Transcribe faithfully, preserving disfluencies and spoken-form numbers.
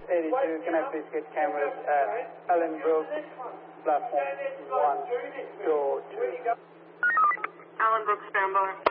eighty-two, can I please get cameras at Ellenbrook, platform one, door two? Ellenbrook, standby.